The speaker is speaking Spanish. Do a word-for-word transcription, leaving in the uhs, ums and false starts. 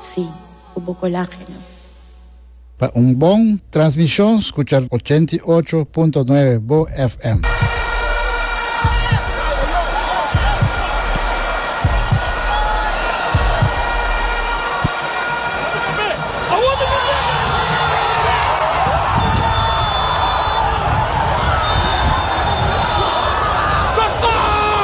Sí, hubo colágeno. Para un buen transmisión, escuchar ochenta y ocho punto nueve Bo F M.